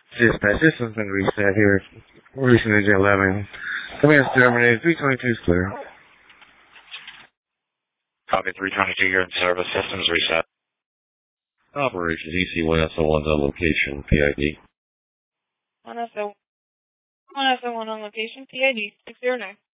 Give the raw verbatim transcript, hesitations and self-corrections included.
Dispatch, this has been reset here. Recent Engine eleven. Command terminated. three twenty-two is clear. Copy three twenty-two, you're in service. Systems reset. Operations E C one S O one on location, P I D. one S O one on location, P I D six zero nine.